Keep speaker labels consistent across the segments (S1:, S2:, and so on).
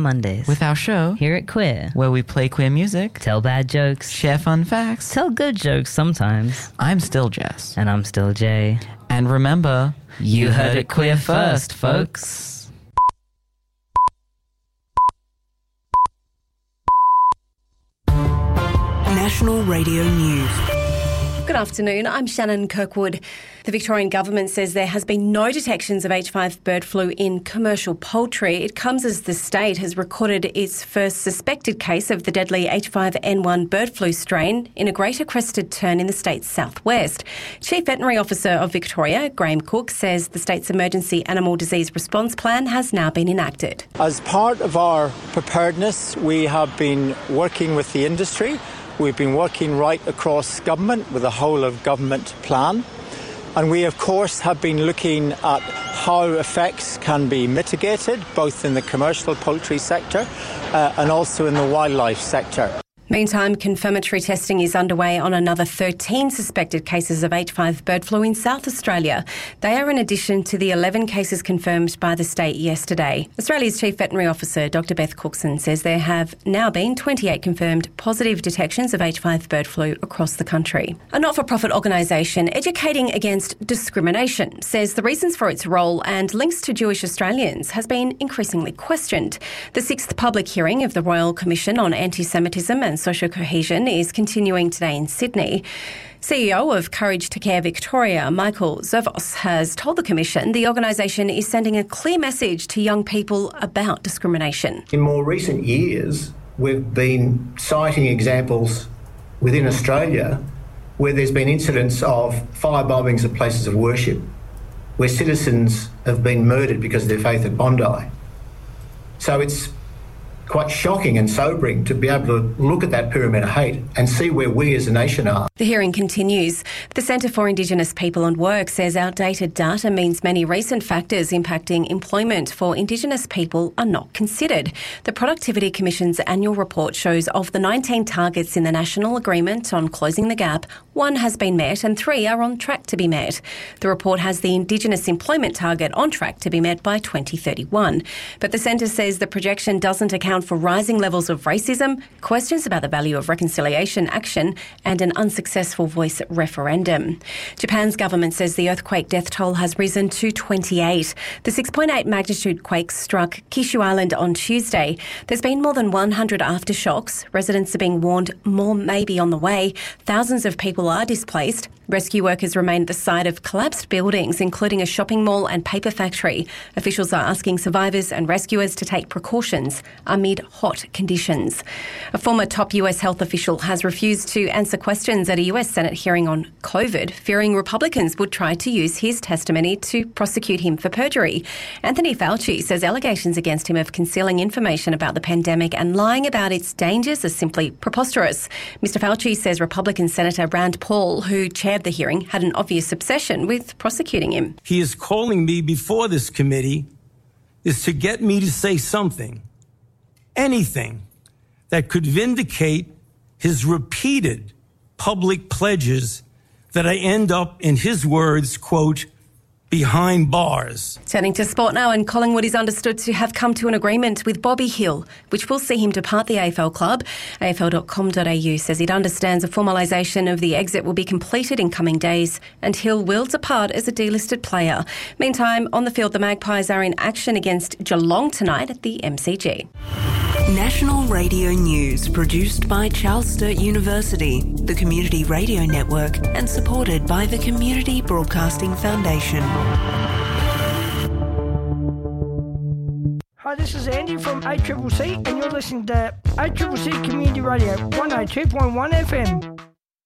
S1: Mondays.
S2: With our show,
S1: Hear It Queer,
S2: where we play queer music,
S1: tell bad jokes,
S2: share fun facts,
S1: tell good jokes sometimes.
S2: I'm still Jess.
S1: And I'm still Jay.
S2: And remember,
S1: You heard it queer first, folks.
S3: National Radio News.
S4: Good afternoon, I'm Shannon Kirkwood. The Victorian Government says there has been no detections of H5 bird flu in commercial poultry. It comes as the state has recorded its first suspected case of the deadly H5N1 bird flu strain in a greater crested tern in the state's southwest. Chief Veterinary Officer of Victoria, Graham Cook, says the state's emergency animal disease response plan has now been enacted.
S5: As part of our preparedness, we have been working with the industry. We've been working right across government with a whole of government plan. And we, of course, have been looking at how effects can be mitigated, both in the commercial poultry sector and also in the wildlife sector.
S4: Meantime, confirmatory testing is underway on another 13 suspected cases of H5 bird flu in South Australia. They are in addition to the 11 cases confirmed by the state yesterday. Australia's Chief Veterinary Officer, Dr Beth Cookson, says there have now been 28 confirmed positive detections of H5 bird flu across the country. A not-for-profit organisation educating against discrimination says the reasons for its role and links to Jewish Australians has been increasingly questioned. The 6th public hearing of the Royal Commission on Anti-Semitism and Social Cohesion is continuing today in Sydney. CEO of Courage to Care Victoria, Michael Zervos, has told the Commission the organisation is sending a clear message to young people about discrimination.
S6: In more recent years, we've been citing examples within Australia where there's been incidents of firebombings of places of worship, where citizens have been murdered because of their faith at Bondi. So it's quite shocking and sobering to be able to look at that pyramid of hate and see where we as a nation are.
S4: The hearing continues. The Centre for Indigenous People and Work says outdated data means many recent factors impacting employment for Indigenous people are not considered. The Productivity Commission's annual report shows of the 19 targets in the National Agreement on Closing the Gap, 1 has been met and 3 are on track to be met. The report has the Indigenous employment target on track to be met by 2031. But the Centre says the projection doesn't account for rising levels of racism, questions about the value of reconciliation action and an unsuccessful voice referendum. Japan's government says the earthquake death toll has risen to 28. The 6.8 magnitude quake struck Kyushu Island on Tuesday. There's been more than 100 aftershocks. Residents are being warned more may be on the way. Thousands of people are displaced. Rescue workers remain at the site of collapsed buildings, including a shopping mall and paper factory. Officials are asking survivors and rescuers to take precautions amid hot conditions. A former top US health official has refused to answer questions at a US Senate hearing on COVID, fearing Republicans would try to use his testimony to prosecute him for perjury. Anthony Fauci says allegations against him of concealing information about the pandemic and lying about its dangers are simply preposterous. Mr. Fauci says Republican Senator Rand Paul, who chaired the hearing, had an obvious obsession with prosecuting him.
S7: He is calling me before this committee is to get me to say something, anything, that could vindicate his repeated public pledges that I end up, in his words, quote, behind bars.
S4: Turning to sport now, and Collingwood is understood to have come to an agreement with Bobby Hill, which will see him depart the AFL club. AFL.com.au says it understands a formalisation of the exit will be completed in coming days, and Hill will depart as a delisted player. Meantime, on the field, the Magpies are in action against Geelong tonight at the MCG.
S3: National Radio News, produced by Charles Sturt University, the Community Radio Network, and supported by the Community Broadcasting Foundation.
S8: Hi, this is Andy from ACCC, and you're listening to ACCC Community Radio 102.1 FM.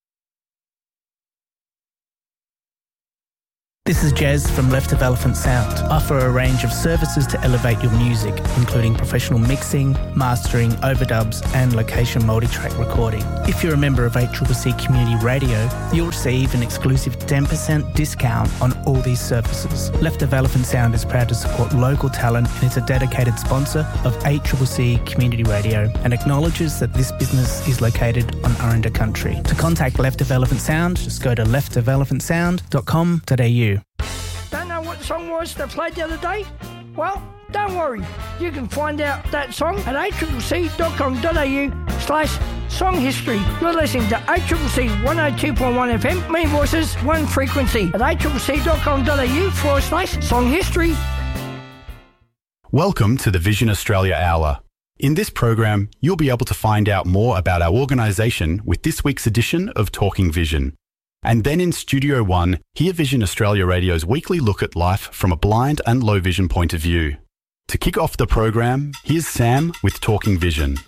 S9: This is Jez from Left of Elephant Sound. Offer a range of services to elevate your music, including professional mixing, mastering, overdubs, and location multi-track recording. If you're a member of ACCC Community Radio, you'll receive an exclusive 10% discount on all these services. Left of Elephant Sound is proud to support local talent and is a dedicated sponsor of ACCC Community Radio and acknowledges that this business is located on Aranda country. To contact Left of Elephant Sound, just go to leftofelephantsound.com.au.
S8: Don't know what the song was that played the other day? Well, Don't worry, you can find out that song at accc.com.au/song history. You're listening to ACCC 102.1 FM, many voices, one frequency at accc.com.au/song history.
S10: Welcome to the Vision Australia Hour. In this program, you'll be able to find out more about our organisation with this week's edition of Talking Vision. And then in Studio One, hear Vision Australia Radio's weekly look at life from a blind and low vision point of view. To kick off the program, here's Sam with Talking Vision.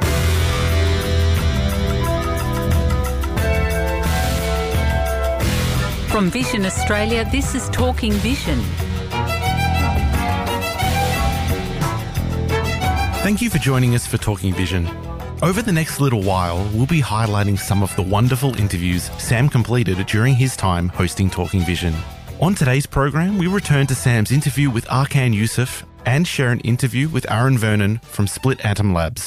S11: From Vision Australia, this is Talking Vision.
S12: Thank you for joining us for Talking Vision. Over the next little while, we'll be highlighting some of the wonderful interviews Sam completed during his time hosting Talking Vision. On today's program, we return to Sam's interview with Arkan Youssef and share an interview with Aaron Vernon from Split Atom Labs.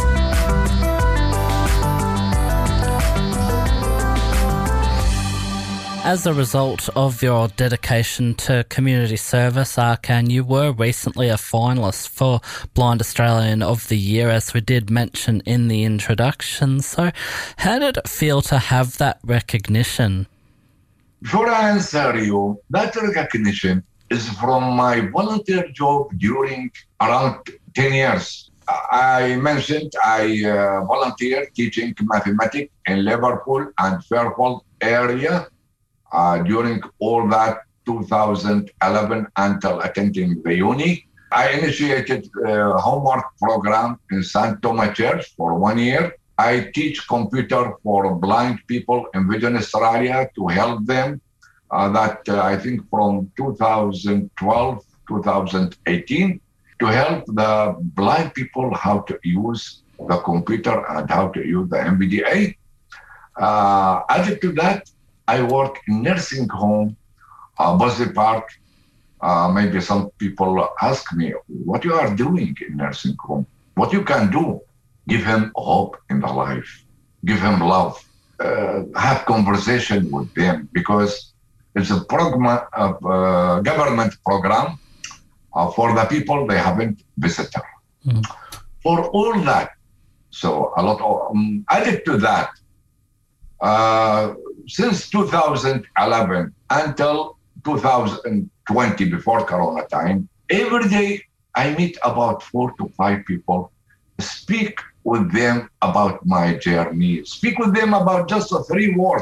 S1: As a result of your dedication to community service, Arkan, you were recently a finalist for Blind Australian of the Year, as we did mention in the introduction. So how did it feel to have that recognition?
S13: Before I answer you, that recognition is from my volunteer job during around 10 years. I mentioned I volunteered teaching mathematics in Liverpool and Fairfield area. During all that 2011 until attending the uni. I initiated a homework program in St. Thomas Church for 1 year. I teach computer for blind people in Vision Australia to help them. I think from 2012, 2018, to help the blind people how to use the computer and how to use the NVDA. Added to that, I work in nursing home, Busley Park. Maybe some people ask me, what you are doing in nursing home? What you can do? Give him hope in the life. Give him love. Have conversation with them, because it's a program, government program for the people they haven't visited. For all that, so a lot of added to that, since 2011 until 2020, before Corona time, every day I meet about 4 to 5 people, speak with them about my journey, speak with them about just 3 words,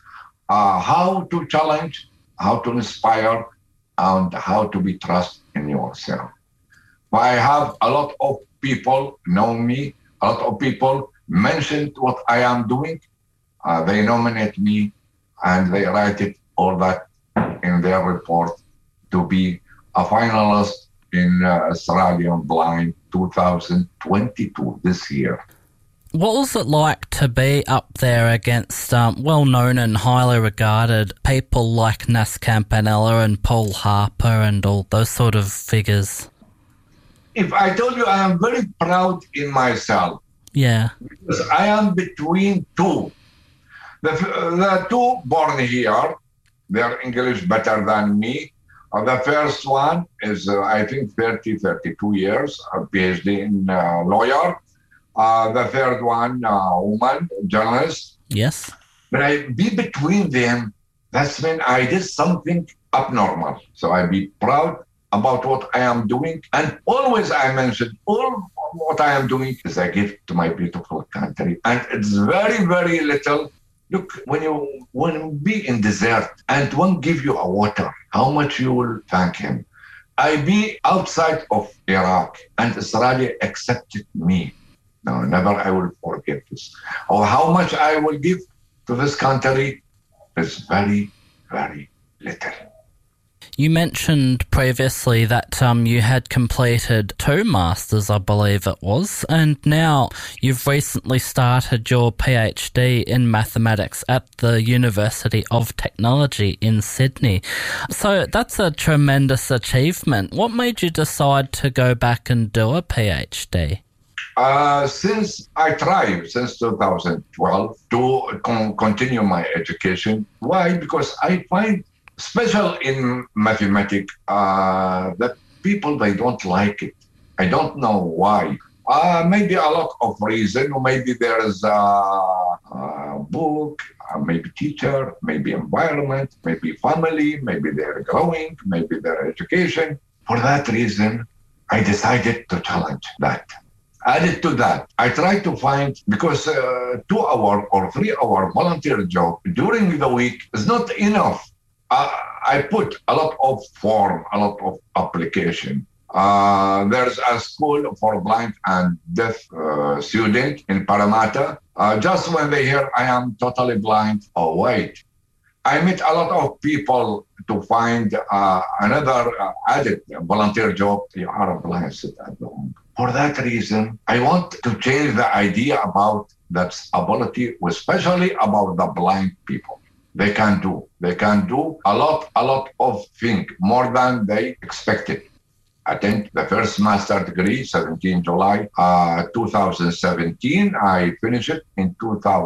S13: how to challenge, how to inspire, and how to be trust in yourself. I have a lot of people know me, a lot of people mentioned what I am doing. They nominate me and they write it all that in their report to be a finalist in Australian Blind 2022 this year.
S1: What was it like to be up there against well-known and highly regarded people like Nas Campanella and Paul Harper and all those sort of figures?
S13: If I told you, I am very proud in myself.
S1: Yeah.
S13: Because I am between two. The two born here, they're English better than me. The first one is, I think, 32 years, a PhD in lawyer. The third one, woman, journalist.
S1: Yes.
S13: When I be between them, that's when I did something abnormal. So I be proud about what I am doing. And always I mention all what I am doing is a gift to my beautiful country. And it's very, very little. Look, when you be in desert and one give you a water, how much you will thank him. I be outside of Iraq and Israel accepted me. No, never I will forget this. Or how much I will give to this country is very, very little.
S1: You mentioned previously that you had completed 2 masters, I believe it was, and now you've recently started your PhD in mathematics at the University of Technology in Sydney. So that's a tremendous achievement. What made you decide to go back and do a PhD?
S13: Since I tried since 2012 to continue my education. Why? Because I find special in mathematics that people, they don't like it. I don't know why. Maybe a lot of reason. Maybe there is a book, maybe teacher, maybe environment, maybe family, maybe they're growing, maybe their education. For that reason, I decided to challenge that. Added to that, I tried to find, because 2-hour or 3-hour volunteer job during the week is not enough. I put a lot of form, a lot of application. There's a school for blind and deaf student in Parramatta. Just when they hear I am totally blind, oh wait, I met a lot of people to find another added volunteer job. You are blind, sit at home. For that reason, I want to change the idea about that ability, especially about the blind people. They can do a lot of things, more than they expected. I think the first master degree, 17 July 2017. I finished it in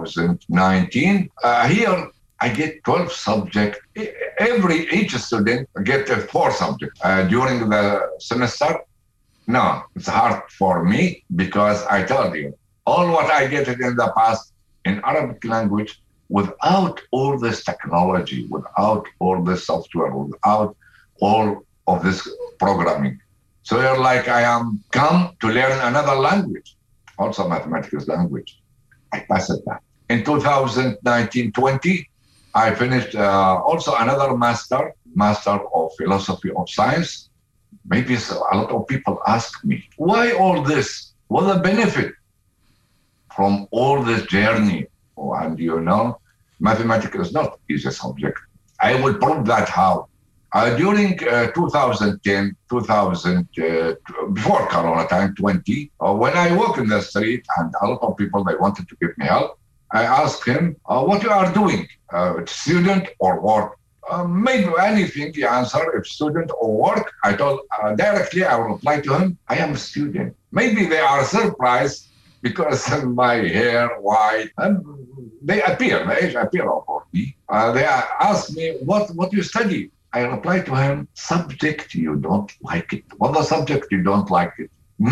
S13: 2019. Here, I get 12 subjects. Each student get 4 subjects during the semester. No, it's hard for me because I told you, all what I get in the past in Arabic language, without all this technology, without all this software, without all of this programming. So you're like, I am come to learn another language, also mathematics language. I passed that. In 2019-20, I finished also another master of philosophy of science. Maybe a lot of people ask me, why all this? What the benefit from all this journey? Oh, and you know, mathematics is not easy subject. I will prove that how. During 2010, before Corona time, 20, when I walk in the street and a lot of people, they wanted to give me help, I asked him, what you are doing, student or work? Maybe anything, he answered, if student or work. I told directly, I will reply to him, I am a student. Maybe they are surprised because my hair white, and they appear, the age appear for me. They ask me, what you study? I reply to him, subject you don't like it. What the subject you don't like it?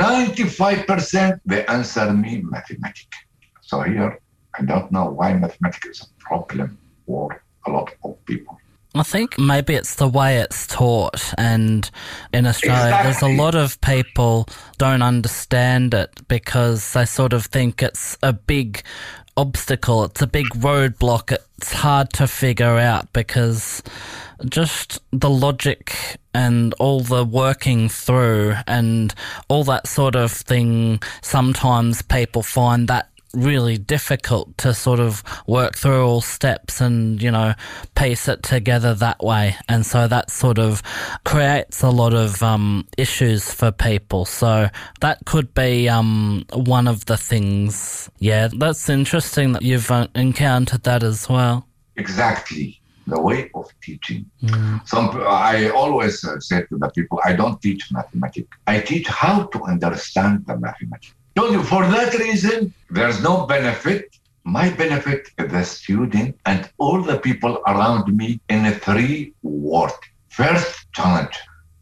S13: 95% they answer me mathematics. So here, I don't know why mathematics is a problem for a lot of people.
S1: I think maybe it's the way it's taught, and in Australia there's a lot of people don't understand it because they sort of think it's a big obstacle, it's a big roadblock, it's hard to figure out because just the logic and all the working through and all that sort of thing, sometimes people find that really difficult to sort of work through all steps and, you know, piece it together that way. And so that sort of creates a lot of issues for people. So that could be one of the things. Yeah, that's interesting that you've encountered that as well.
S13: Exactly. The way of teaching. I always say to the people, I don't teach mathematics. I teach how to understand the mathematics. Told you, for that reason, there's no benefit. My benefit is the student and all the people around me in 3 words. First, challenge.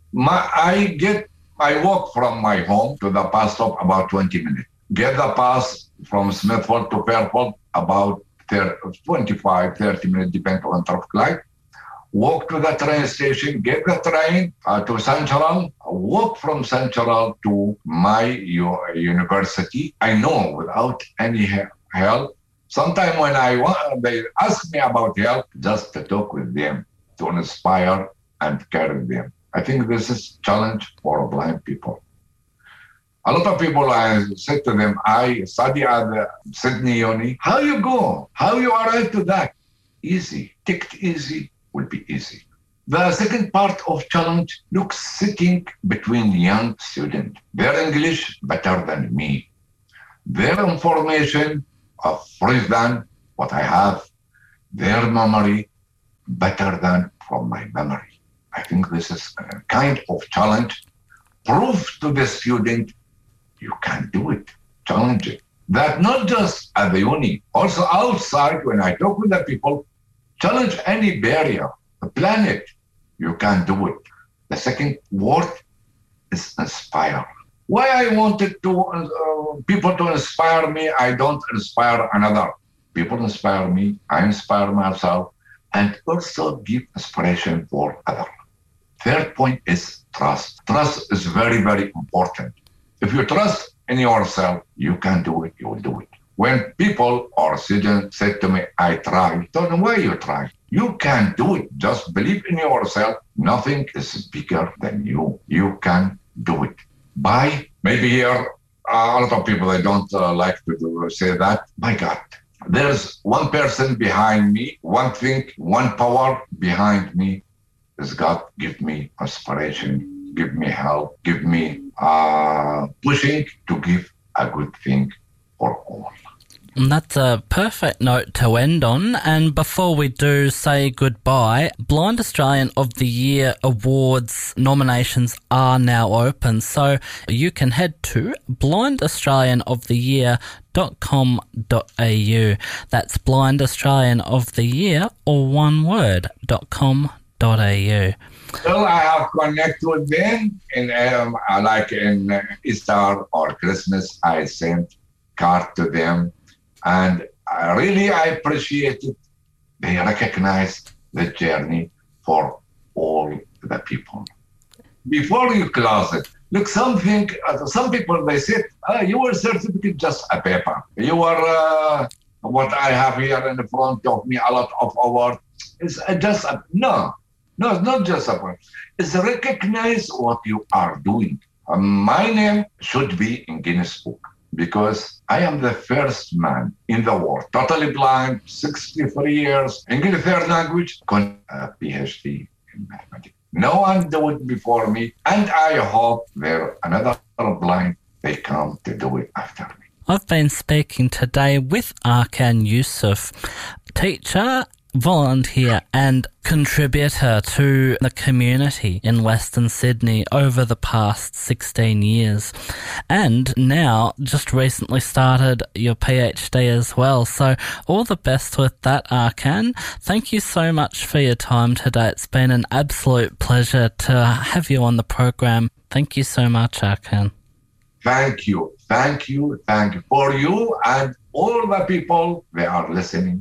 S13: I walk from my home to the bus stop about 20 minutes. Get the bus from Smithfield to Fairfield about 25, 30 minutes, depending on traffic light. Walk to the train station, get the train to Central, walk from Central to my university. I know without any help. Sometimes when they ask me about help, just to talk with them, to inspire and carry them. I think this is a challenge for blind people. A lot of people, I said to them, I study at the Sydney Uni. How you go? How you arrive to that? Easy. Take it easy. Will be easy. The second part of challenge, look, sitting between young students. Their English better than me. Their information fresh than what I have. Their memory better than from my memory. I think this is a kind of challenge. Prove to the student you can do it. Challenge it. That not just at the uni, also outside when I talk with the people, challenge any barrier, plan it. You can do it. The second word, is inspire. Why I wanted to people to inspire me, I don't inspire another. People inspire me, I inspire myself, and also give inspiration for others. Third point is trust. Trust is very, very important. If you trust in yourself, you can do it, you will do it. When people or students say to me, I try, don't know why you try. You can do it. Just believe in yourself. Nothing is bigger than you. You can do it. Maybe here, a lot of people, they don't like to say that. My God, there's one person behind me, one thing, one power behind me is God. Give me inspiration, give me help, give me pushing to give a good thing for all.
S1: And that's a perfect note to end on. And before we do say goodbye, Blind Australian of the Year Awards nominations are now open. So you can head to blindaustralianoftheyear.com.au. That's Blind Australian of the Year, or one word, .com.au.
S13: Well, I have connected with them, like in Easter or Christmas, I sent card to them. And I appreciate it. They recognize the journey for all the people. Before you close it, look, some people, they said, your certificate just a paper. You are, what I have here in front of me, a lot of awards. It's just no, it's not just a word. It's recognize what you are doing. My name should be in Guinness Book, because I am the first man in the world, totally blind, 63 years, English third language, con a PhD in mathematics. No one did it before me, and I hope there another blind, they come to do it after me.
S1: I've been speaking today with Arkan Yusuf, teacher, volunteer and contributor to the community in Western Sydney over the past 16 years, and now just recently started your PhD as well. So all the best with that, Arkan. Thank you so much for your time today. It's been an absolute pleasure to have you on the program. Thank you so much, Arkan.
S13: Thank you for you and all the people that are listening.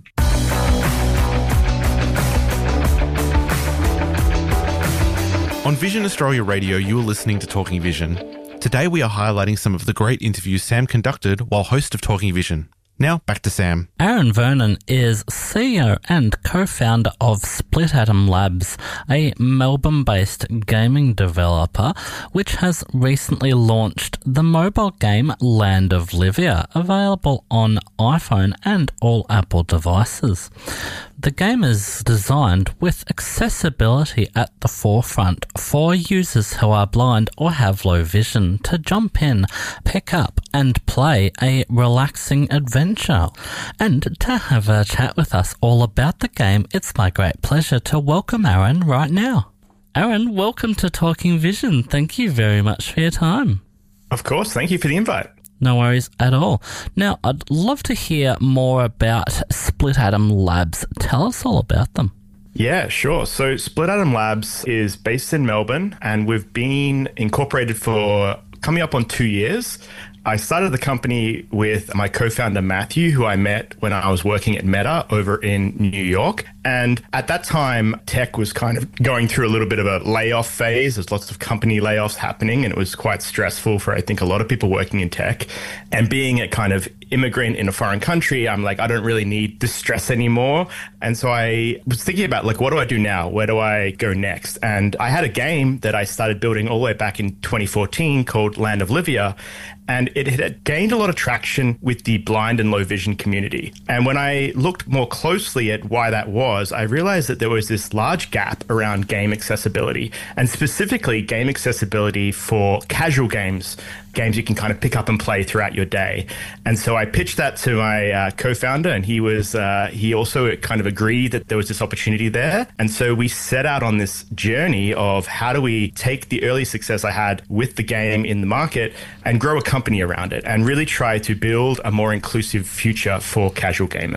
S12: On Vision Australia Radio, you are listening to Talking Vision. Today we are highlighting some of the great interviews Sam conducted while host of Talking Vision. Now, back to Sam.
S1: Aaron Vernon is CEO and co-founder of Split Atom Labs, a Melbourne-based gaming developer which has recently launched the mobile game Land of Livia, available on iPhone and all Apple devices. The game is designed with accessibility at the forefront for users who are blind or have low vision to jump in, pick up and play a relaxing adventure. And to have a chat with us all about the game, it's my great pleasure to welcome Aaron right now. Aaron, welcome to Talking Vision. Thank you very much for your time.
S14: Of course, thank you for the invite.
S1: No worries at all. Now, I'd love to hear more about Split Atom Labs. Tell us all about them.
S14: Yeah, sure. So Split Atom Labs is based in Melbourne, and we've been incorporated for coming up on 2 years. I started the company with my co-founder, Matthew, who I met when I was working at Meta over in New York. And at that time, tech was kind of going through a little bit of a layoff phase. There's lots of company layoffs happening, and it was quite stressful for, I think, a lot of people working in tech. And being a kind of immigrant in a foreign country, I'm like, I don't really need this stress anymore. And so I was thinking about, like, what do I do now? Where do I go next? And I had a game that I started building all the way back in 2014 called Land of Livia. And it had gained a lot of traction with the blind and low vision community. And when I looked more closely at why that was, I realized that there was this large gap around game accessibility, and specifically game accessibility for casual games you can kind of pick up and play throughout your day. And so I pitched that to my co-founder, and he also kind of agreed that there was this opportunity there. And so we set out on this journey of how do we take the early success I had with the game in the market and grow a company around it and really try to build a more inclusive future for casual gamers.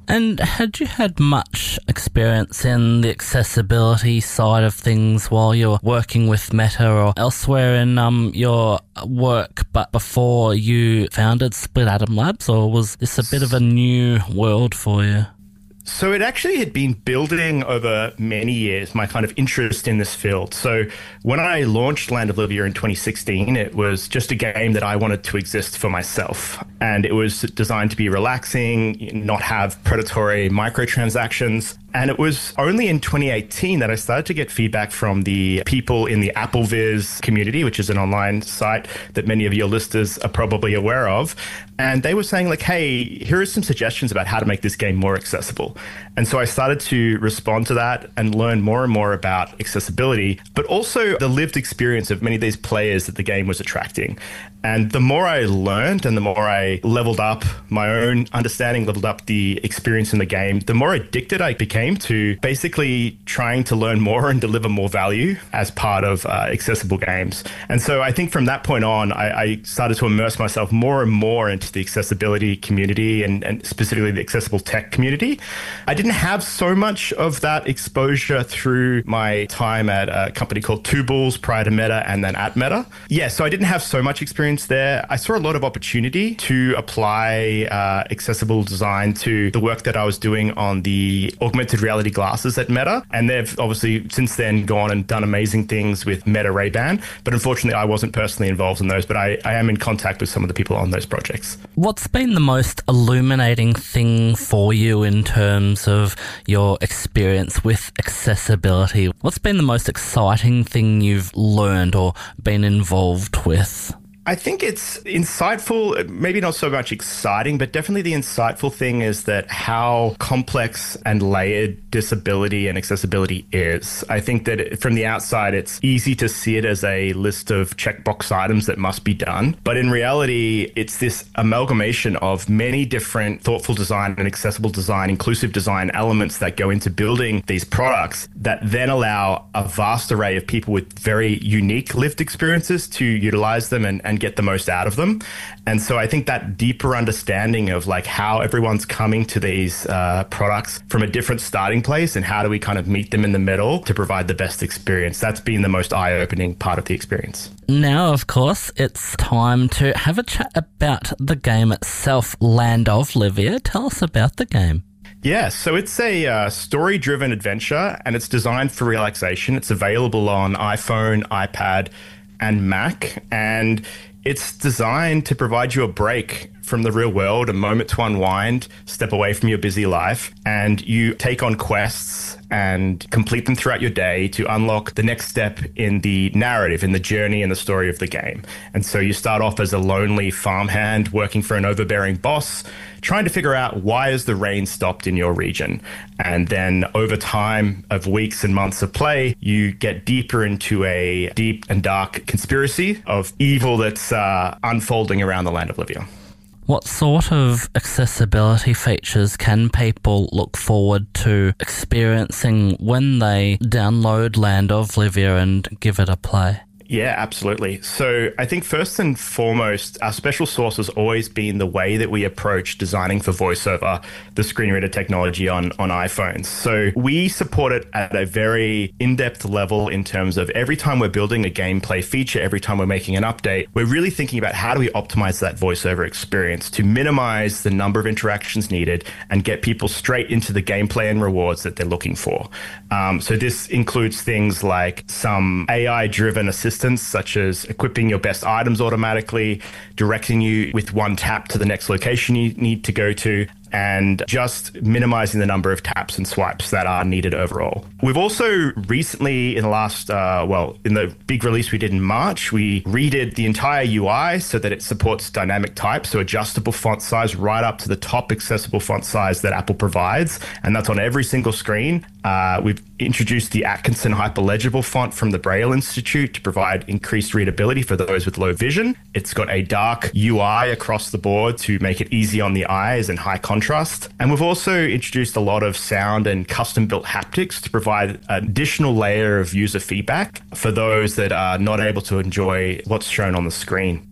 S1: And had you had much experience in the accessibility side of things while you were working with Meta or elsewhere in your work, but before you founded Split Atom Labs, or was this a bit of a new world for you?
S14: So it actually had been building over many years, my kind of interest in this field. So when I launched Land of Livia in 2016, it was just a game that I wanted to exist for myself. And it was designed to be relaxing, not have predatory microtransactions. And it was only in 2018 that I started to get feedback from the people in the AppleVis community, which is an online site that many of your listeners are probably aware of. And they were saying like, hey, here are some suggestions about how to make this game more accessible. And so I started to respond to that and learn more and more about accessibility, but also the lived experience of many of these players that the game was attracting. And the more I learned and the more I leveled up my own understanding, leveled up the experience in the game, the more addicted I became to basically trying to learn more and deliver more value as part of accessible games. And so I think from that point on, I started to immerse myself more and more into the accessibility community and specifically the accessible tech community. I didn't have so much of that exposure through my time at a company called Two Bulls prior to Meta and then at Meta. Yeah, so I didn't have so much experience there. I saw a lot of opportunity to apply accessible design to the work that I was doing on the augmented reality glasses at Meta. And they've obviously since then gone and done amazing things with Meta Ray-Ban. But unfortunately, I wasn't personally involved in those, but I am in contact with some of the people on those projects.
S1: What's been the most illuminating thing for you in terms of your experience with accessibility? What's been the most exciting thing you've learned or been involved with?
S14: I think it's insightful, maybe not so much exciting, but definitely the insightful thing is that how complex and layered disability and accessibility is. I think that from the outside, it's easy to see it as a list of checkbox items that must be done. But in reality, it's this amalgamation of many different thoughtful design and accessible design, inclusive design elements that go into building these products that then allow a vast array of people with very unique lived experiences to utilize them and get the most out of them. And so I think that deeper understanding of like how everyone's coming to these products from a different starting place and how do we kind of meet them in the middle to provide the best experience. That's been the most eye-opening part of the experience.
S1: Now, of course, it's time to have a chat about the game itself, Land of Livia. Tell us about the game.
S14: Yeah, so it's a story-driven adventure and it's designed for relaxation. It's available on iPhone, iPad, and Mac, and it's designed to provide you a break from the real world, a moment to unwind, step away from your busy life, and you take on quests and complete them throughout your day to unlock the next step in the narrative, in the journey and the story of the game. And so you start off as a lonely farmhand working for an overbearing boss, trying to figure out why has the rain stopped in your region. And then over time of weeks and months of play, you get deeper into a deep and dark conspiracy of evil that's unfolding around the Land of Livia.
S1: What sort of accessibility features can people look forward to experiencing when they download Land of Livia and give it a play?
S14: Yeah, absolutely. So I think first and foremost, our special sauce has always been the way that we approach designing for VoiceOver, the screen reader technology on iPhones. So we support it at a very in-depth level in terms of every time we're building a gameplay feature, every time we're making an update, we're really thinking about how do we optimize that VoiceOver experience to minimize the number of interactions needed and get people straight into the gameplay and rewards that they're looking for. So this includes things like some AI-driven assistance such as equipping your best items automatically, directing you with one tap to the next location you need to go to, and just minimizing the number of taps and swipes that are needed overall. We've also recently, in the last, in the big release we did in March, we redid the entire UI so that it supports dynamic type, so adjustable font size right up to the top accessible font size that Apple provides, and that's on every single screen. We've introduced the Atkinson Hyperlegible font from the Braille Institute to provide increased readability for those with low vision. It's got a dark UI across the board to make it easy on the eyes and high contrast. And we've also introduced a lot of sound and custom-built haptics to provide an additional layer of user feedback for those that are not able to enjoy what's shown on the screen.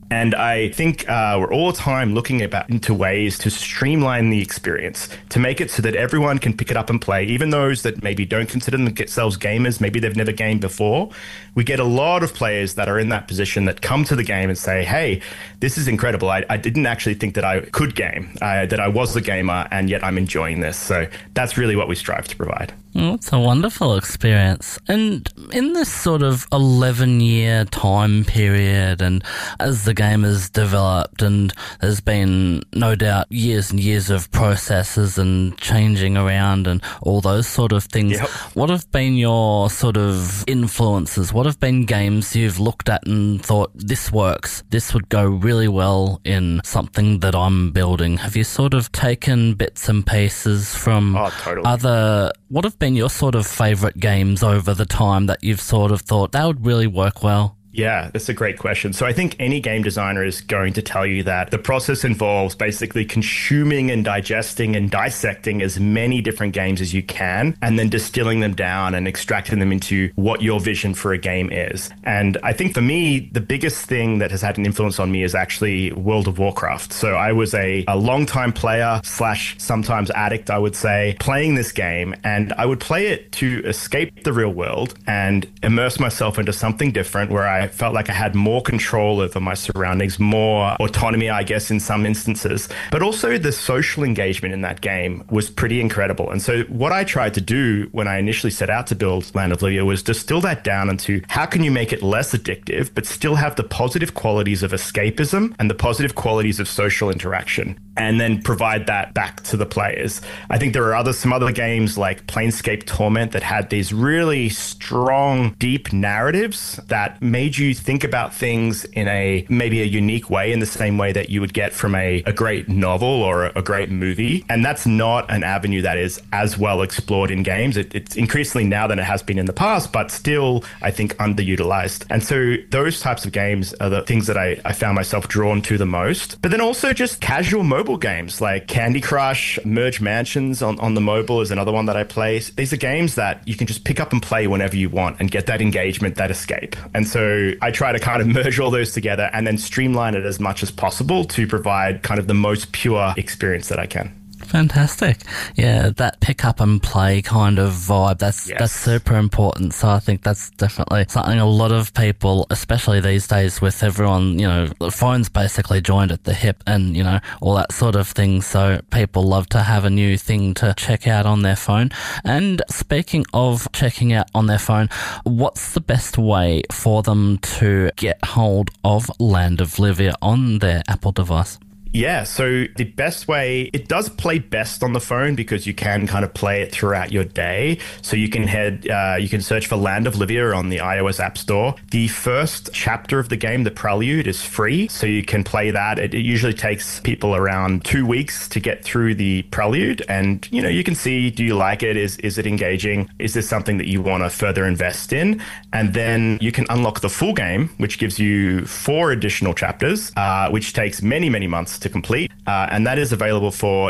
S14: And I think we're all the time looking into ways to streamline the experience, to make it so that everyone can pick it up and play, even those that maybe don't consider themselves gamers, maybe they've never gamed before. We get a lot of players that are in that position that come to the game and say, hey, this is incredible. I didn't actually think that I could game, that I was a gamer, and yet I'm enjoying this. So that's really what we strive to provide.
S1: Well, it's a wonderful experience. And in this sort of 11-year time period, and as the game has developed, and there's been no doubt years and years of processes and changing around and all those sort of things, what have been your sort of influences? What have been games you've looked at and thought, this works, this would go really well in something that I'm building? Have you sort of taken bits and pieces from other... What have been your sort of favourite games over the time that you've sort of thought that would really work well?
S14: Yeah, that's a great question. So I think any game designer is going to tell you that the process involves basically consuming and digesting and dissecting as many different games as you can, and then distilling them down and extracting them into what your vision for a game is. And I think for me, the biggest thing that has had an influence on me is actually World of Warcraft. So I was a long-time player / sometimes addict, I would say, playing this game, and I would play it to escape the real world and immerse myself into something different where I felt like I had more control over my surroundings, more autonomy, I guess, in some instances. But also the social engagement in that game was pretty incredible. And so what I tried to do when I initially set out to build Land of Livia was distill that down into how can you make it less addictive, but still have the positive qualities of escapism and the positive qualities of social interaction, and then provide that back to the players. I think there are some other games like Planescape Torment that had these really strong, deep narratives that made you think about things in maybe a unique way, in the same way that you would get from a great novel or a great movie. And that's not an avenue that is as well explored in games. It's increasingly now than it has been in the past, but still, I think, underutilized. And so those types of games are the things that I found myself drawn to the most. But then also just casual mobile games like Candy Crush, Merge Mansions on the mobile is another one that I play. These are games that you can just pick up and play whenever you want and get that engagement, that escape. And so I try to kind of merge all those together and then streamline it as much as possible to provide kind of the most pure experience that I can.
S1: Fantastic. Yeah, that pick up and play kind of vibe, that's super important. So I think that's definitely something a lot of people, especially these days with everyone, the phone's basically joined at the hip and, all that sort of thing. So people love to have a new thing to check out on their phone. And speaking of checking out on their phone, what's the best way for them to get hold of Land of Livia on their Apple device?
S14: Yeah, so the best way, it does play best on the phone because you can kind of play it throughout your day. So you can you can search for Land of Livia on the iOS App Store. The first chapter of the game, the Prelude, is free, so you can play that. It usually takes people around 2 weeks to get through the Prelude, and you can see, do you like it? Is it engaging? Is this something that you want to further invest in? And then you can unlock the full game, which gives you 4 additional chapters, which takes many, many months to complete, and that is available for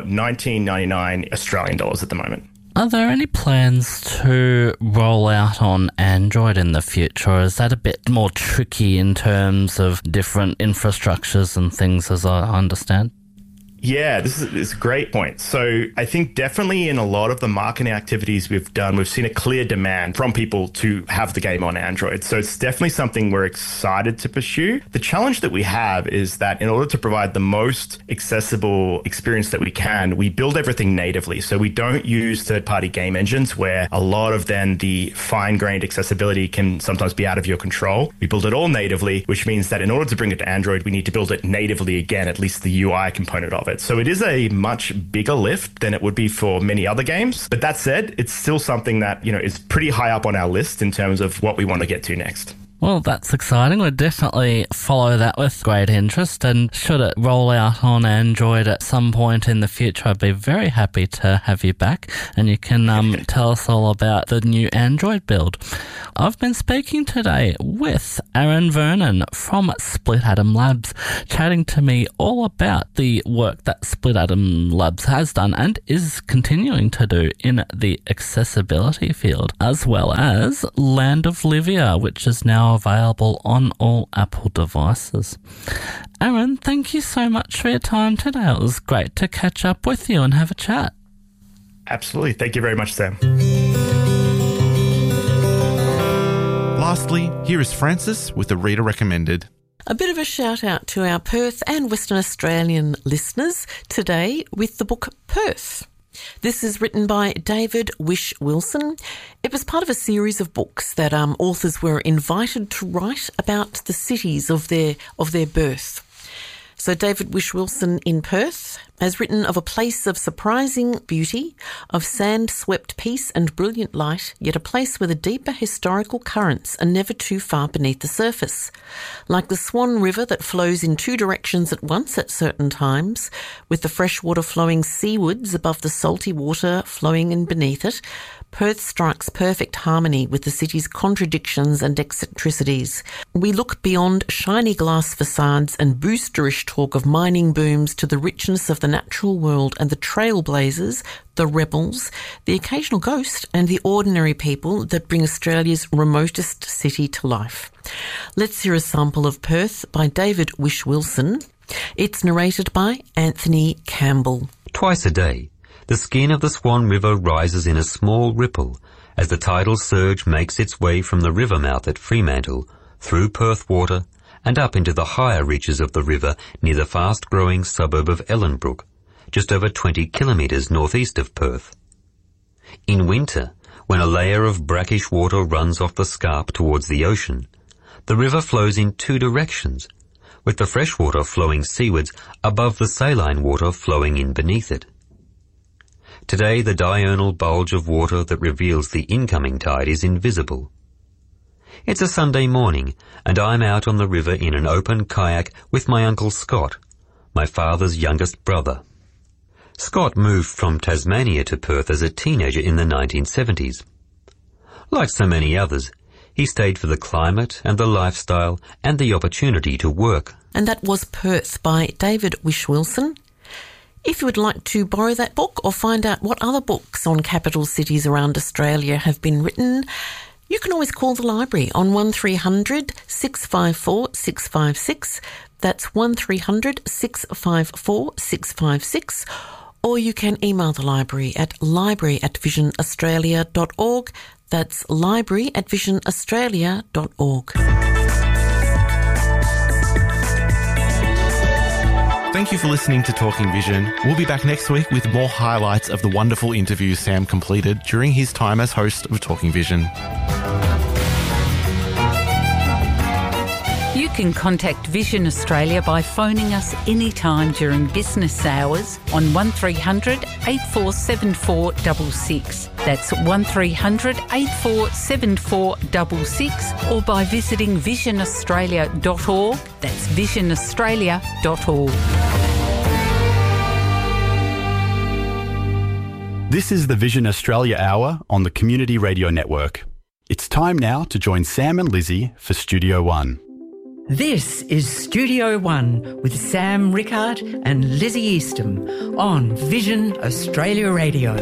S14: $19.99 Australian dollars at the moment.
S1: Are there any plans to roll out on Android in the future, or is that a bit more tricky in terms of different infrastructures and things, as I understand?
S14: Yeah, this is a great point. So I think definitely in a lot of the marketing activities we've done, we've seen a clear demand from people to have the game on Android. So it's definitely something we're excited to pursue. The challenge that we have is that in order to provide the most accessible experience that we can, we build everything natively. So we don't use third-party game engines where a lot of then the fine-grained accessibility can sometimes be out of your control. We build it all natively, which means that in order to bring it to Android, we need to build it natively again, at least the UI component of it. So it is a much bigger lift than it would be for many other games. But that said, it's still something that, is pretty high up on our list in terms of what we want to get to next.
S1: Well, that's exciting. We'll definitely follow that with great interest, and should it roll out on Android at some point in the future, I'd be very happy to have you back, and you can tell us all about the new Android build. I've been speaking today with Aaron Vernon from Split Atom Labs, chatting to me all about the work that Split Atom Labs has done and is continuing to do in the accessibility field, as well as Land of Livia, which is now now available on all Apple devices. Aaron, thank you so much for your time today. It was great to catch up with you and have a chat.
S14: Absolutely. Thank you very much, Sam.
S12: Lastly, here is Francis with the Reader Recommended.
S15: A bit of a shout out to our Perth and Western Australian listeners today with the book Perth. This is written by David Wish Wilson. It was part of a series of books that authors were invited to write about the cities of their birth. So David Wish Wilson in Perth has written of a place of surprising beauty, of sand-swept peace and brilliant light, yet a place where the deeper historical currents are never too far beneath the surface. Like the Swan River that flows in two directions at once at certain times, with the fresh water flowing seawards above the salty water flowing in beneath it, Perth strikes perfect harmony with the city's contradictions and eccentricities. We look beyond shiny glass facades and boosterish talk of mining booms to the richness of the natural world and the trailblazers, the rebels, the occasional ghost and the ordinary people that bring Australia's remotest city to life. Let's hear a sample of Perth by David Wish Wilson. It's narrated by Anthony Campbell.
S16: Twice a day, the skin of the Swan River rises in a small ripple as the tidal surge makes its way from the river mouth at Fremantle, through Perth Water, and up into the higher reaches of the river near the fast-growing suburb of Ellenbrook, just over 20 kilometres northeast of Perth. In winter, when a layer of brackish water runs off the scarp towards the ocean, the river flows in two directions, with the fresh water flowing seawards above the saline water flowing in beneath it. Today, the diurnal bulge of water that reveals the incoming tide is invisible. It's a Sunday morning, and I'm out on the river in an open kayak with my Uncle Scott, my father's youngest brother. Scott moved from Tasmania to Perth as a teenager in the 1970s. Like so many others, he stayed for the climate and the lifestyle and the opportunity to work.
S15: And that was Perth by David Wish Wilson. If you would like to borrow that book or find out what other books on capital cities around Australia have been written, you can always call the library on 1300 654 656. That's 1300 654 656. Or you can email the library at library@visionaustralia.org. That's library@visionaustralia.org.
S12: Thank you for listening to Talking Vision. We'll be back next week with more highlights of the wonderful interviews Sam completed during his time as host of Talking Vision.
S11: You can contact Vision Australia by phoning us anytime during business hours on 1300 847466. That's 1300 847466, or by visiting visionaustralia.org. That's visionaustralia.org.
S10: This is the Vision Australia Hour on the Community Radio Network. It's time now to join Sam and Lizzie for Studio One.
S17: This is Studio One with Sam Rickard and Lizzie Eastham on Vision Australia Radio.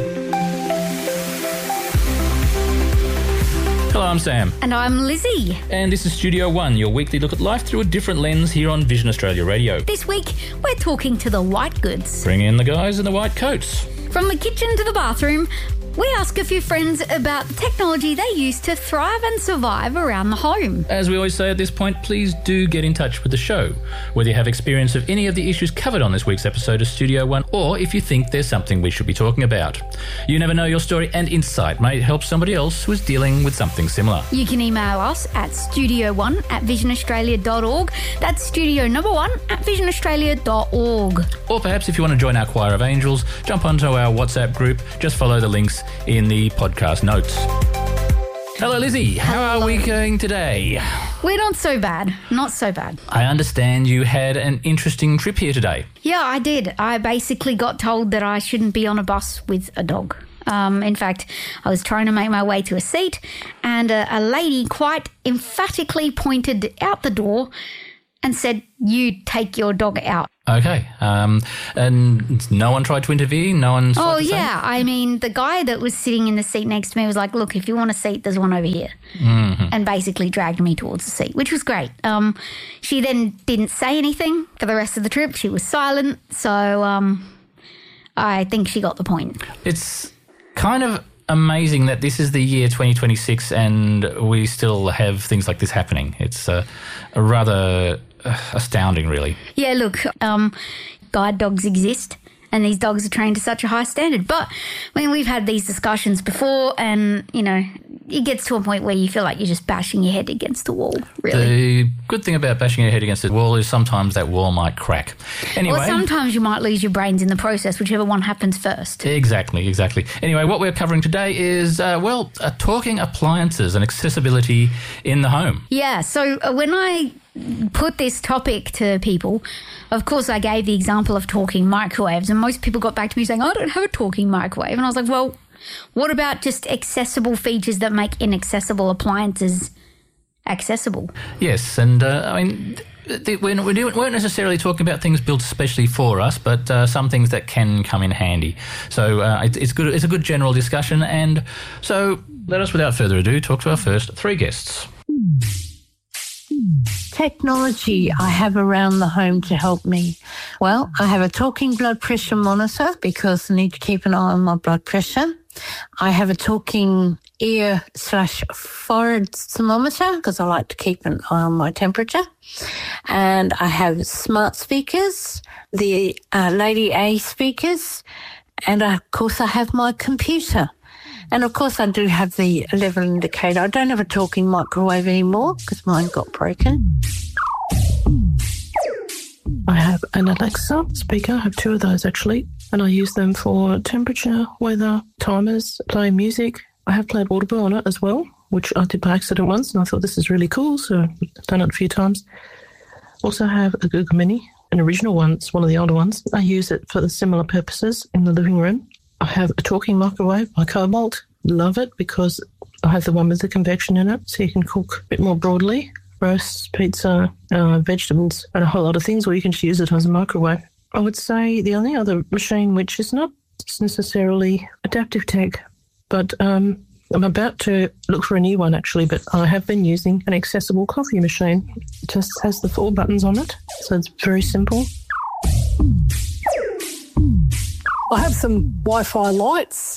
S18: Hello, I'm Sam.
S19: And I'm Lizzie.
S18: And this is Studio One, your weekly look at life through a different lens here on Vision Australia Radio.
S19: This week, we're talking to the white goods.
S18: Bring in the guys in the white coats.
S19: From the kitchen to the bathroom, we ask a few friends about the technology they use to thrive and survive around the home.
S18: As we always say at this point, please do get in touch with the show, whether you have experience of any of the issues covered on this week's episode of Studio One, or if you think there's something we should be talking about. You never know, your story and insight may help somebody else who is dealing with something similar.
S19: You can email us at studio1@visionaustralia.org. That's studio number 1@visionaustralia.org.
S18: Or perhaps if you want to join our choir of angels, jump onto our WhatsApp group. Just follow the links in the podcast notes. Hello, Lizzie. How are we going today?
S19: We're not so bad. Not so bad.
S18: I understand you had an interesting trip here today.
S19: Yeah, I did. I basically got told that I shouldn't be on a bus with a dog. In fact, I was trying to make my way to a seat, and a lady quite emphatically pointed out the door and said, you take your dog out.
S18: Okay. And no one tried to intervene? No one...
S19: Oh, yeah. I mean, the guy that was sitting in the seat next to me was like, look, if you want a seat, there's one over here.
S18: Mm-hmm.
S19: And basically dragged me towards the seat, which was great. She then didn't say anything for the rest of the trip. She was silent. So I think she got the point.
S18: It's kind of amazing that this is the year 2026 and we still have things like this happening. It's rather astounding, really.
S19: Yeah, look, guide dogs exist and these dogs are trained to such a high standard. But, I mean, we've had these discussions before and, you know, it gets to a point where you feel like you're just bashing your head against the wall, really.
S18: The good thing about bashing your head against the wall is sometimes that wall might crack. Anyway,
S19: or sometimes you might lose your brains in the process, whichever one happens first.
S18: Exactly. Anyway, what we're covering today is, talking appliances and accessibility in the home.
S19: Yeah, so when I put this topic to people, of course I gave the example of talking microwaves, and most people got back to me saying, I don't have a talking microwave. And I was like, well, what about just accessible features that make inaccessible appliances accessible?
S18: Yes, and I mean, we weren't necessarily talking about things built especially for us, but some things that can come in handy. So it's good. It's a good general discussion, and so let us, without further ado, talk to our first three guests.
S20: Technology I have around the home to help me. Well, I have a talking blood pressure monitor because I need to keep an eye on my blood pressure. I have a talking ear/forehead thermometer because I like to keep an eye on my temperature. And I have smart speakers, the Lady A speakers, and of course I have my computer. And of course I do have the level indicator. I don't have a talking microwave anymore because mine got broken.
S21: I have an Alexa speaker. I have two of those actually, and I use them for temperature, weather, timers, playing music. I have played Audible on it as well, which I did by accident once, and I thought this is really cool, so I've done it a few times. Also have a Google Mini, an original one. It's one of the older ones. I use it for the similar purposes in the living room. I have a talking microwave by Cobalt. Love it because I have the one with the convection in it, so you can cook a bit more broadly. Roast, pizza, vegetables, and a whole lot of things, or you can just use it as a microwave. I would say the only other machine which is not necessarily adaptive tech, but I'm about to look for a new one actually, but I have been using an accessible coffee machine. It just has the 4 buttons on it, so it's very simple.
S22: I have some Wi-Fi lights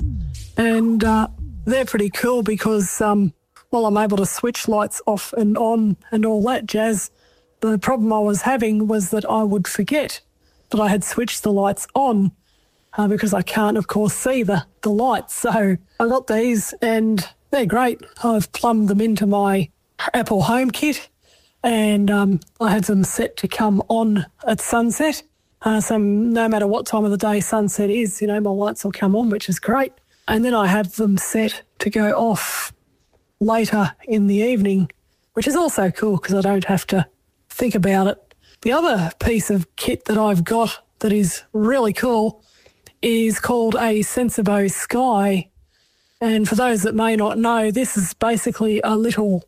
S22: and they're pretty cool because I'm able to switch lights off and on and all that jazz. The problem I was having was that I would forget that I had switched the lights on because I can't, of course, see the lights. So I got these and they're great. I've plumbed them into my Apple HomeKit and I had them set to come on at sunset. So no matter what time of the day sunset is, you know, my lights will come on, which is great. And then I have them set to go off later in the evening, which is also cool because I don't have to think about it. The other piece of kit that I've got that is really cool is called a Sensibo Sky. And for those that may not know, this is basically a little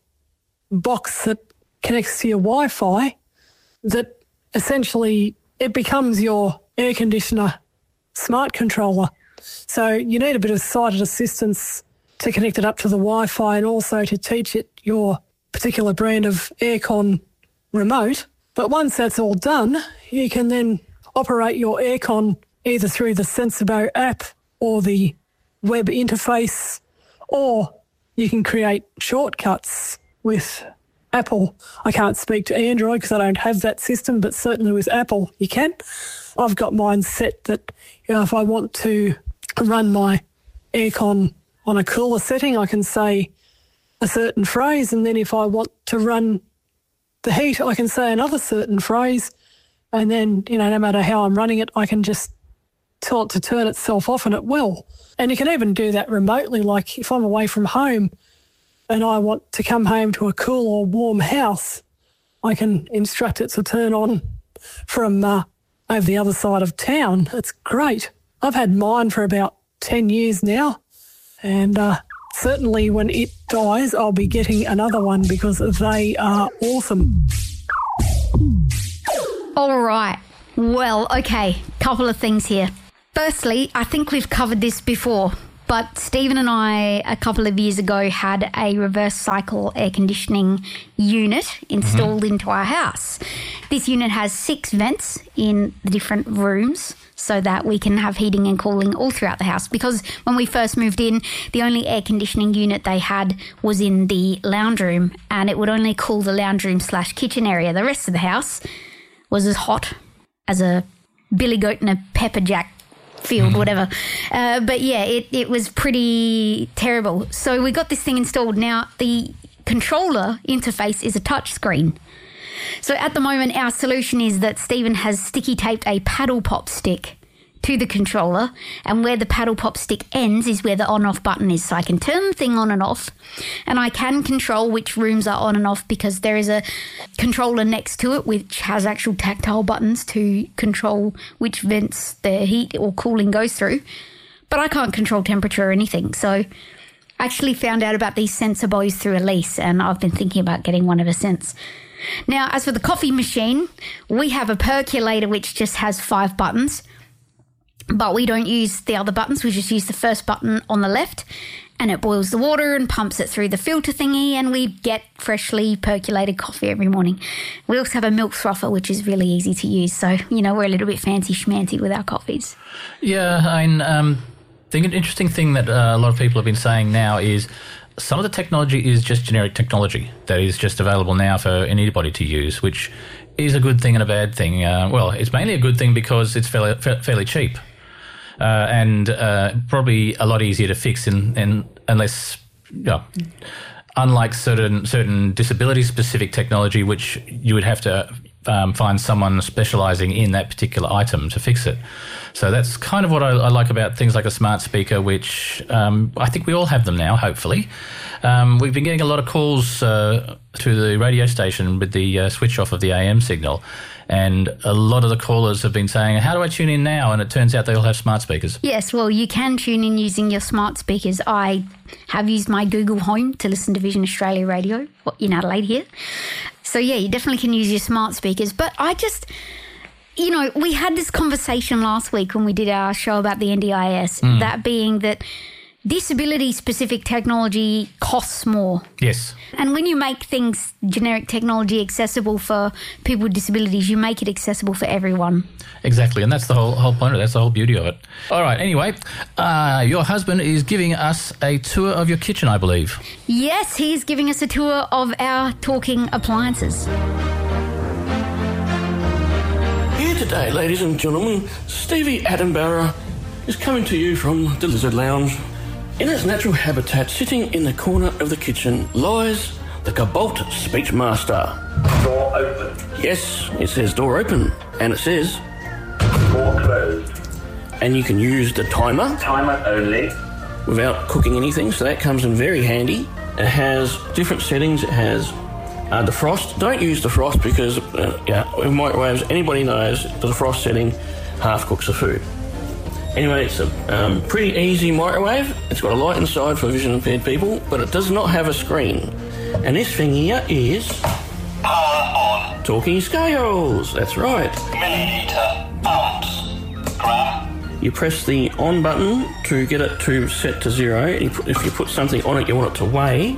S22: box that connects to your Wi-Fi that essentially it becomes your air conditioner smart controller. So you need a bit of sighted assistance to connect it up to the Wi-Fi and also to teach it your particular brand of aircon remote. But once that's all done, you can then operate your aircon either through the Sensibo app or the web interface, or you can create shortcuts with Apple. I can't speak to Android because I don't have that system, but certainly with Apple you can. I've got mine set that, you know, if I want to run my aircon on a cooler setting, I can say a certain phrase, and then if I want to run the heat, I can say another certain phrase, and then, you know, no matter how I'm running it, I can just tell it to turn itself off and it will. And you can even do that remotely, like if I'm away from home and I want to come home to a cool or warm house, I can instruct it to turn on from over the other side of town. It's great. I've had mine for about 10 years now, and certainly when it dies, I'll be getting another one because they are awesome.
S19: All right. Well, okay, couple of things here. Firstly, I think we've covered this before, but Stephen and I, a couple of years ago, had a reverse cycle air conditioning unit installed into our house. This unit has 6 vents in the different rooms so that we can have heating and cooling all throughout the house, because when we first moved in, the only air conditioning unit they had was in the lounge room, and it would only cool the lounge room / kitchen area. The rest of the house was as hot as a billy goat in a pepper jack field, whatever. But yeah, it was pretty terrible. So we got this thing installed. Now, the controller interface is a touch screen. So at the moment, our solution is that Stephen has sticky taped a paddle pop stick to the controller, and where the paddle pop stick ends is where the on-off button is. So I can turn the thing on and off, and I can control which rooms are on and off because there is a controller next to it which has actual tactile buttons to control which vents the heat or cooling goes through. But I can't control temperature or anything. So I actually found out about these sensor boys through Elise, and I've been thinking about getting one ever since. Now, as for the coffee machine, we have a percolator which just has 5 buttons. But we don't use the other buttons. We just use the first button on the left, and it boils the water and pumps it through the filter thingy, and we get freshly percolated coffee every morning. We also have a milk frother, which is really easy to use. So, we're a little bit fancy schmancy with our coffees.
S18: Yeah, I think an interesting thing that a lot of people have been saying now is some of the technology is just generic technology that is just available now for anybody to use, which is a good thing and a bad thing. Well, it's mainly a good thing because it's fairly cheap. And probably a lot easier to fix unless, unlike certain disability-specific technology, which you would have to find someone specialising in that particular item to fix it. So that's kind of what I like about things like a smart speaker, which I think we all have them now, hopefully. We've been getting a lot of calls to the radio station with the switch off of the AM signal. And a lot of the callers have been saying, how do I tune in now? And it turns out they all have smart speakers.
S19: Yes, well, you can tune in using your smart speakers. I have used my Google Home to listen to Vision Australia Radio in Adelaide here. So, yeah, you definitely can use your smart speakers. But I just, we had this conversation last week when we did our show about the NDIS, that being that disability-specific technology costs more.
S18: Yes.
S19: And when you make things, generic technology, accessible for people with disabilities, you make it accessible for everyone.
S18: Exactly, and that's the whole point of it. That's the whole beauty of it. All right, anyway, your husband is giving us a tour of your kitchen, I believe.
S19: Yes, he's giving us a tour of our talking appliances.
S2: Here today, ladies and gentlemen, Stevie Attenborough is coming to you from the Lizard Lounge. In its natural habitat, sitting in the corner of the kitchen, lies the Cobalt Speechmaster.
S5: Door open.
S2: Yes, it says door open, and it says
S5: door closed.
S2: And you can use the timer.
S5: Timer only.
S2: Without cooking anything, so that comes in very handy. It has different settings. It has the frost. Don't use the frost because, with microwaves, anybody knows that the frost setting half cooks the food. Anyway, it's a pretty easy microwave. It's got a light inside for vision impaired people, but it does not have a screen. And this thing here is
S5: power on.
S2: Talking scales. That's right.
S5: Milliliter, ounce, gram.
S2: You press the on button to get it to set to 0. If you put something on it, you want it to weigh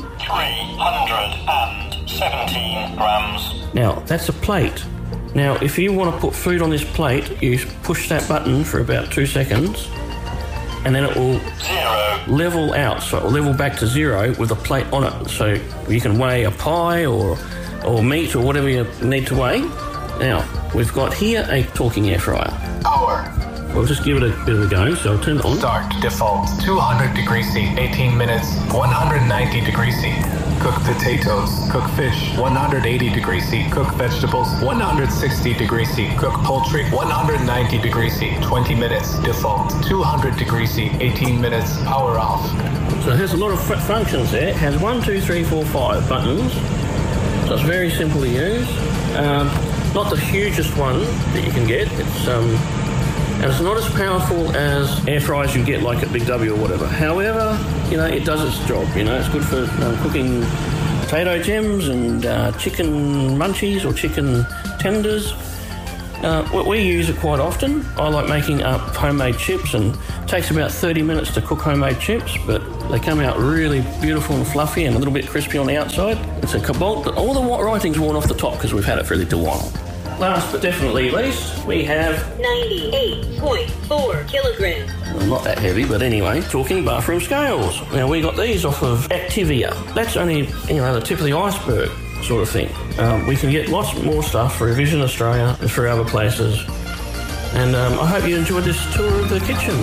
S5: 317 grams.
S2: Now, that's a plate. Now, if you want to put food on this plate, you push that button for about 2 seconds, and then it will level out. So it will level back to 0 with a plate on it. So you can weigh a pie or meat or whatever you need to weigh. Now, we've got here a talking air fryer.
S5: Power.
S2: We'll just give it a bit of a go, so I'll turn it on.
S23: Start, default, 200 degrees C, 18 minutes, 190 degrees C. Cook potatoes, cook fish, 180 degrees C. Cook vegetables, 160 degrees C. Cook poultry, 190 degrees C, 20 minutes, default, 200 degrees C, 18 minutes, power off.
S2: So it has a lot of functions there. It has 1, 2, 3, 4, 5 buttons. So it's very simple to use. Not the hugest one that you can get. And it's not as powerful as air fryers you get like at Big W or whatever. However, it does its job. It's good for cooking potato gems and chicken munchies or chicken tenders. We use it quite often. I like making up homemade chips, and it takes about 30 minutes to cook homemade chips, but they come out really beautiful and fluffy and a little bit crispy on the outside. It's a Cobalt, but all the writing's worn off the top because we've had it for a little while. Last but definitely least, we have
S4: 98.4 kilograms.
S2: Well, not that heavy, but anyway, talking bathroom scales. Now, we got these off of Activia. That's only, the tip of the iceberg sort of thing. We can get lots more stuff for Vision Australia and for other places. And I hope you enjoyed this tour of the kitchen.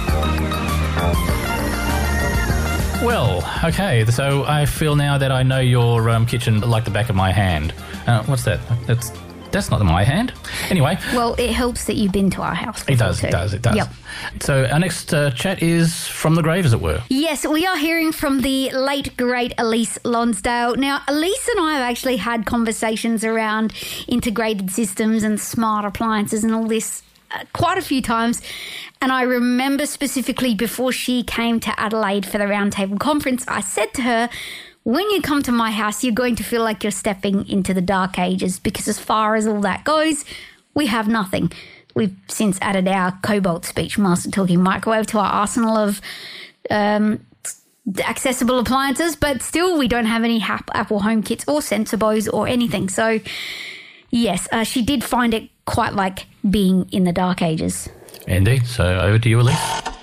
S18: Well, okay, so I feel now that I know your kitchen like the back of my hand. What's that? That's not my hand. Anyway.
S19: Well, it helps that you've been to our house.
S18: It does.
S19: Yep.
S18: So our next chat is from the grave, as it were.
S19: Yes, we are hearing from the late, great Elise Lonsdale. Now, Elise and I have actually had conversations around integrated systems and smart appliances and all this quite a few times. And I remember specifically before she came to Adelaide for the Roundtable Conference, I said to her, when you come to my house, you're going to feel like you're stepping into the dark ages, because as far as all that goes, we have nothing. We've since added our Cobalt Speech Master Talking Microwave to our arsenal of accessible appliances, but still we don't have any Apple HomeKits or Sensibos or anything. So, yes, she did find it quite like being in the dark ages.
S18: Indeed. So over to you, Elise.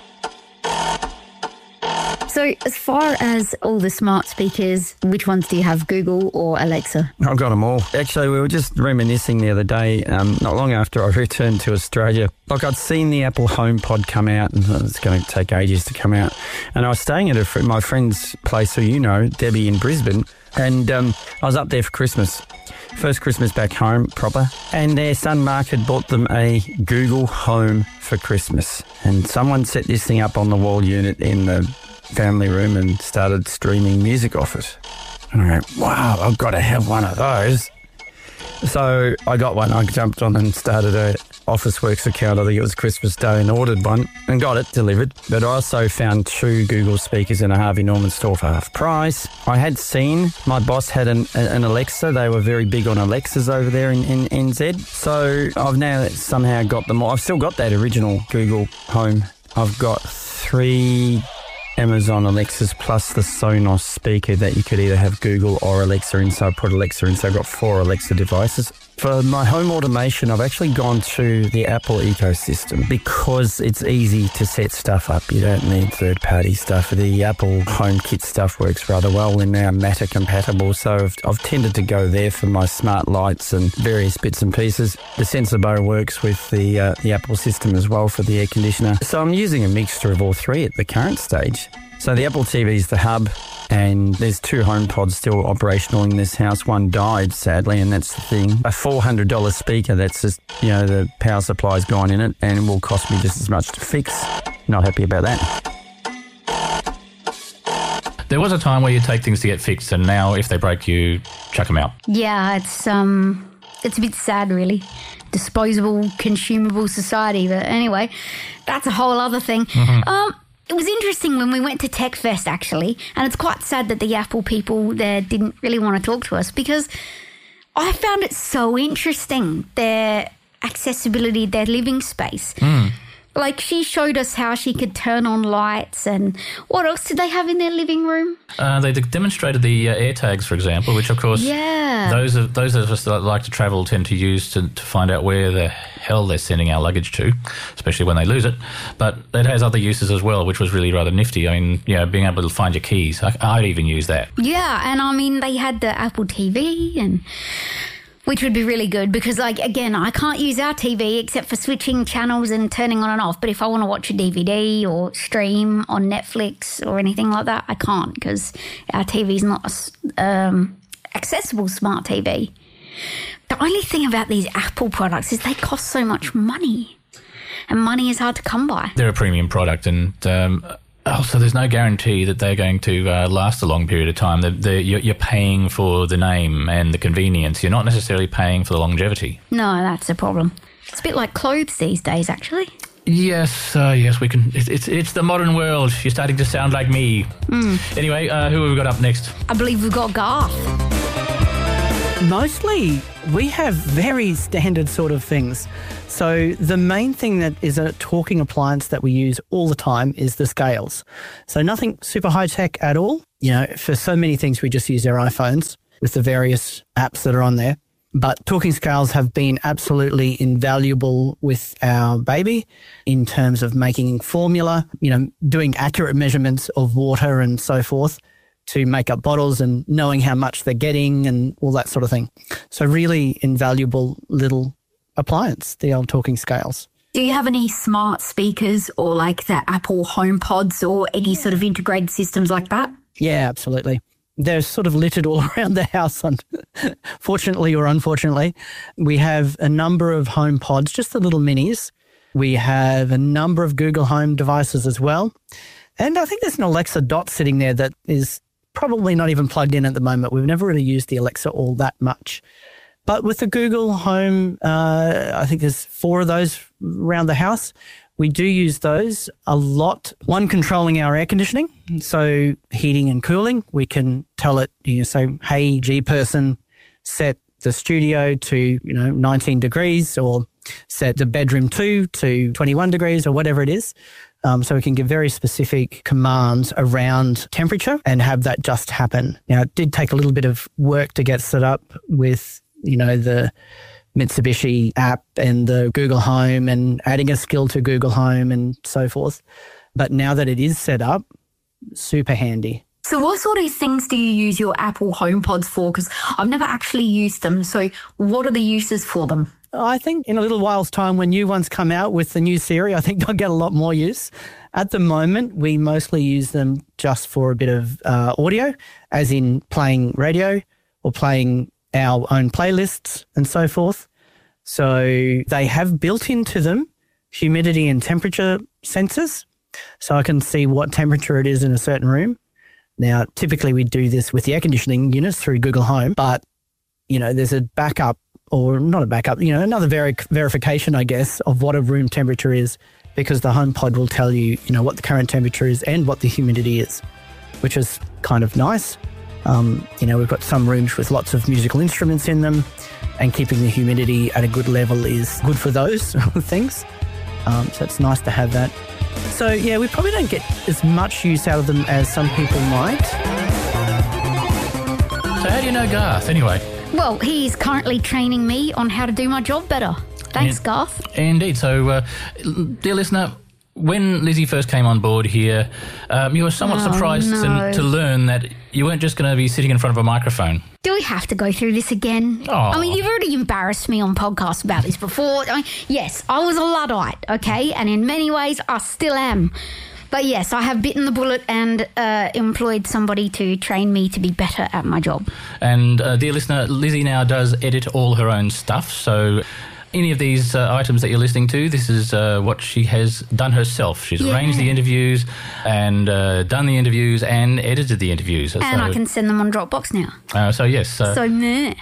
S19: So as far as all the smart speakers, which ones do you have, Google or Alexa?
S6: I've got them all. Actually, we were just reminiscing the other day, not long after I returned to Australia. Like, I'd seen the Apple HomePod come out, and it's going to take ages to come out. And I was staying at my friend's place, who you know, Debbie, in Brisbane, and I was up there for Christmas. First Christmas back home, proper. And their son Mark had bought them a Google Home for Christmas. And someone set this thing up on the wall unit in the family room and started streaming music off it. And I went, wow, I've got to have one of those. So I got one. I jumped on and started a Officeworks account. I think it was Christmas Day, and ordered one and got it delivered. But I also found 2 Google speakers in a Harvey Norman store for half price. I had seen my boss had an Alexa. They were very big on Alexas over there in NZ. So I've now somehow got them all. I've still got that original Google Home. I've got 3 Amazon Alexas plus the Sonos speaker that you could either have Google or Alexa in, so I put Alexa in, so I've got 4 Alexa devices. For my home automation, I've actually gone to the Apple ecosystem because it's easy to set stuff up. You don't need third-party stuff. The Apple HomeKit stuff works rather well, and now Matter compatible, so I've tended to go there for my smart lights and various bits and pieces. The Sensibo works with the Apple system as well for the air conditioner. So I'm using a mixture of all 3 at the current stage. So the Apple TV is the hub, and there's 2 HomePods still operational in this house. One died, sadly, and that's the thing. A $400 speaker, that's just, the power supply's gone in it, and it will cost me just as much to fix. Not happy about that.
S18: There was a time where you take things to get fixed, and now if they break, you chuck them out.
S19: Yeah, it's a bit sad, really. Disposable, consumable society. But anyway, that's a whole other thing. Mm-hmm. It was interesting when we went to TechFest, actually, and it's quite sad that the Apple people there didn't really want to talk to us, because I found it so interesting, their accessibility, their living space. Like, she showed us how she could turn on lights, and what else did they have in their living room?
S18: They demonstrated the AirTags, for example, which, of course, those of us that like to travel tend to use to find out where the hell they're sending our luggage to, especially when they lose it. But it has other uses as well, which was really rather nifty. I mean, being able to find your keys. I'd even use that. Yeah,
S19: and I mean, they had the Apple TV, and which would be really good because, again, I can't use our TV except for switching channels and turning on and off. But if I want to watch a DVD or stream on Netflix or anything like that, I can't because our TV is not accessible smart TV. The only thing about these Apple products is they cost so much money, and money is hard to come by.
S18: They're a premium product, and also there's no guarantee that they're going to last a long period of time. You're paying for the name and the convenience. You're not necessarily paying for the longevity.
S19: No, that's a problem. It's a bit like clothes these days, actually.
S18: Yes, we can. It's the modern world. You're starting to sound like me. Anyway, who have we got up next?
S19: I believe we've got Garth.
S9: Mostly, we have very standard sort of things. So the main thing that is a talking appliance that we use all the time is the scales. So nothing super high-tech at all. You know, for so many things, we just use our iPhones with the various apps that are on there. But talking scales have been absolutely invaluable with our baby in terms of making formula, you know, doing accurate measurements of water and so forth to make up bottles and knowing how much they're getting and all that sort of thing. So really invaluable little appliance, the old talking scales.
S19: Do you have any smart speakers or like the Apple HomePods or any sort of integrated systems like that?
S9: Yeah, absolutely. They're sort of littered all around the house, fortunately or unfortunately. We have a number of HomePods, just the little minis. We have a number of Google Home devices as well. And I think there's an Alexa Dot sitting there that is probably not even plugged in at the moment. We've never really used the Alexa all that much. But with the Google Home, I think there's 4 of those around the house. We do use those a lot. One controlling our air conditioning, so heating and cooling. We can tell it, you know, say, hey, G-person, set the studio to, 19 degrees or set the bedroom 2 to 21 degrees or whatever it is. So we can give very specific commands around temperature and have that just happen. Now, it did take a little bit of work to get set up with, the Mitsubishi app and the Google Home and adding a skill to Google Home and so forth. But now that it is set up, super handy.
S19: So what sort of things do you use your Apple HomePods for? Because I've never actually used them. So what are the uses for them?
S9: I think in a little while's time when new ones come out with the new Siri, I think they'll get a lot more use. At the moment, we mostly use them just for a bit of audio, as in playing radio or playing our own playlists and so forth. So they have built into them humidity and temperature sensors. So I can see what temperature it is in a certain room. Now, typically we do this with the air conditioning units through Google Home, but, there's a backup or not a backup, another verification, I guess, of what a room temperature is, because the HomePod will tell you, what the current temperature is and what the humidity is, which is kind of nice. We've got some rooms with lots of musical instruments in them, and keeping the humidity at a good level is good for those things. So it's nice to have that. So, yeah, we probably don't get as much use out of them as some people might.
S18: So how do you know Garth, anyway?
S19: Well, he's currently training me on how to do my job better. Thanks, Garth.
S18: Indeed. So, dear listener, when Lizzie first came on board here, you were somewhat surprised to learn that you weren't just going to be sitting in front of a microphone.
S19: Do we have to go through this again?
S18: Oh.
S19: I mean, you've already embarrassed me on podcasts about this before. Yes, I was a Luddite, okay? And in many ways, I still am. But yes, I have bitten the bullet and employed somebody to train me to be better at my job.
S18: And, dear listener, Lizzie now does edit all her own stuff, so any of these items that you're listening to, this is what she has done herself. She's arranged the interviews and done the interviews and edited the interviews.
S19: And I can send them on Dropbox now.
S18: So, yes.
S19: So, meh.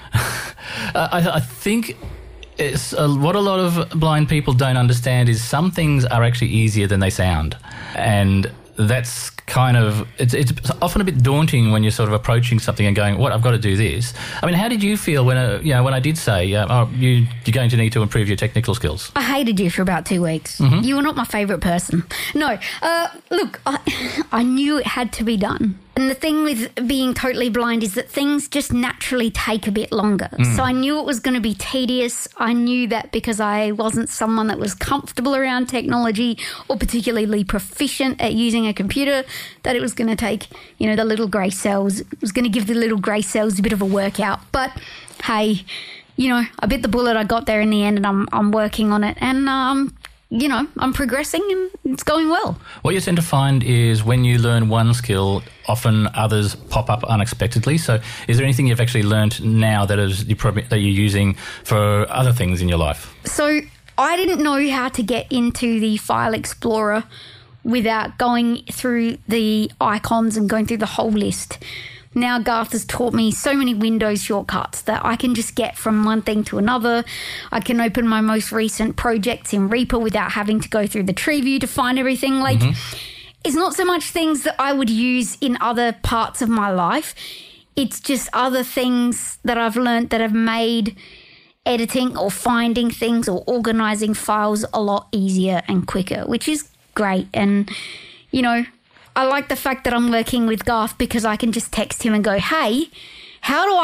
S18: I think it's what a lot of blind people don't understand is some things are actually easier than they sound. And that's kind of, it's often a bit daunting when you're sort of approaching something and going, what, I've got to do this. I mean, how did you feel when I did say, you're going to need to improve your technical skills?
S19: I hated you for about 2 weeks.
S18: Mm-hmm.
S19: You were not my favourite person. No, look, I knew it had to be done. And the thing with being totally blind is that things just naturally take a bit longer. So I knew it was going to be tedious. I knew that because I wasn't someone that was comfortable around technology or particularly proficient at using a computer, that it was going to take, the little grey cells. It was going to give the little grey cells a bit of a workout. But, hey, I bit the bullet. I got there in the end and I'm working on it. And, I'm progressing and it's going well.
S18: What you tend to find is when you learn one skill, often others pop up unexpectedly. So is there anything you've actually learnt now that you're using for other things in your life?
S19: So I didn't know how to get into the File Explorer without going through the icons and going through the whole list. Now Garth has taught me so many Windows shortcuts that I can just get from one thing to another. I can open my most recent projects in Reaper without having to go through the tree view to find everything. It's not so much things that I would use in other parts of my life. it's just other things that I've learnt that have made editing or finding things or organising files a lot easier and quicker, which is great. And, you know, I like the fact that I'm working with Garth because I can just text him and go, hey, how do